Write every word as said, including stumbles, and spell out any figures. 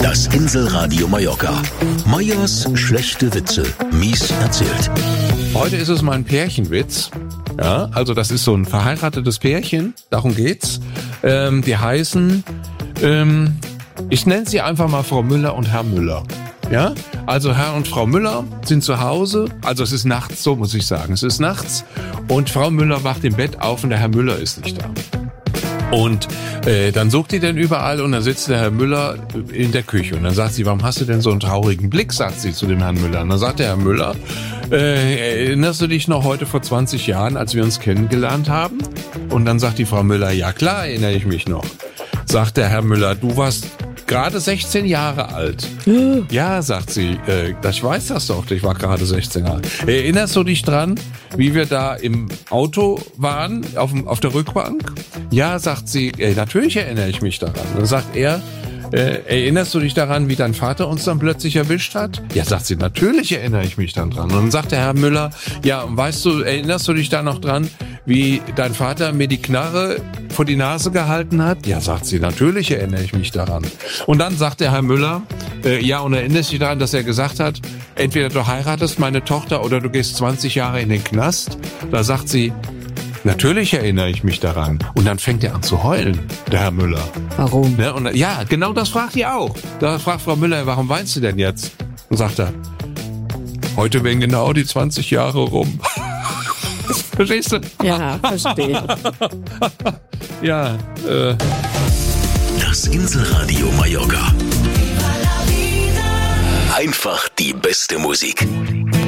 Das Inselradio Mallorca. Meyers schlechte Witze. Mies erzählt. Heute ist es mal ein Pärchenwitz. Ja, also das ist so ein verheiratetes Pärchen. Darum geht's. Ähm, die heißen, ähm, ich nenne sie einfach mal Frau Müller und Herr Müller. Ja, also Herr und Frau Müller sind zu Hause. Also es ist nachts, so muss ich sagen. Es ist nachts und Frau Müller wacht im Bett auf und der Herr Müller ist nicht da. Und äh, dann sucht die denn überall und dann sitzt der Herr Müller in der Küche. Und dann sagt sie, warum hast du denn so einen traurigen Blick, sagt sie zu dem Herrn Müller. Und dann sagt der Herr Müller, äh, erinnerst du dich noch heute vor zwanzig Jahren, als wir uns kennengelernt haben? Und dann sagt die Frau Müller, ja klar, erinnere ich mich noch. Sagt der Herr Müller, du warst gerade sechzehn Jahre alt. Ja, sagt sie, äh, ich weiß das doch, ich war gerade sechzehn Jahre alt. Erinnerst du dich dran, wie wir da im Auto waren, auf, auf der Rückbank? Ja, sagt sie, äh, natürlich erinnere ich mich daran. Dann sagt er, äh, erinnerst du dich daran, wie dein Vater uns dann plötzlich erwischt hat? Ja, sagt sie, natürlich erinnere ich mich dann dran. Und dann sagt der Herr Müller, ja, und weißt du, erinnerst du dich da noch dran, wie dein Vater mir die Knarre vor die Nase gehalten hat? Ja, sagt sie, natürlich erinnere ich mich daran. Und dann sagt der Herr Müller, äh, ja, und erinnerst du dich daran, dass er gesagt hat, entweder du heiratest meine Tochter oder du gehst zwanzig Jahre in den Knast? Da sagt sie, natürlich erinnere ich mich daran. Und dann fängt er an zu heulen, der Herr Müller. Warum? Ne? Und, ja, genau das fragt ihr auch. Da fragt Frau Müller, warum weinst du denn jetzt? Und sagt er, heute werden genau die zwanzig Jahre rum. Verstehst du? Ja, verstehe. Ja, äh. Das Inselradio Mallorca. Einfach die beste Musik.